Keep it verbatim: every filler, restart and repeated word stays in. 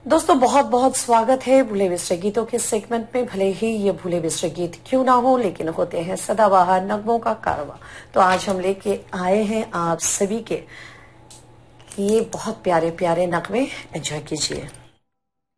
दोस्तों बहुत बहुत स्वागत है भूले बिसरे गीतों के सेगमेंट में। भले ही ये भूले बिसरे गीत क्यों ना हो, लेकिन होते हैं सदाबहार नगमों का कारवां। तो आज हम लेके आए हैं आप सभी के लिए बहुत प्यारे प्यारे नगमे। एंजॉय कीजिए।